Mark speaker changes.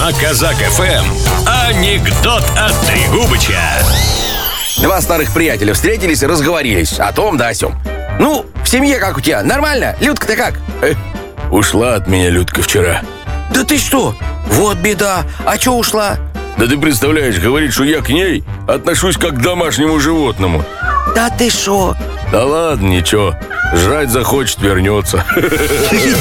Speaker 1: На Казак ФМ анекдот от Трегубыча.
Speaker 2: Два старых приятеля встретились и разговорились о том да о сём. Ну, в семье как у тебя? Нормально? Людка-то как?
Speaker 3: Ушла от меня Людка вчера.
Speaker 2: Да ты что? Вот беда. А чё ушла?
Speaker 3: Да ты представляешь, говорит, что я к ней отношусь как к домашнему животному.
Speaker 2: Да ты шо?
Speaker 3: Да ладно, ничего. Жрать захочет, вернется.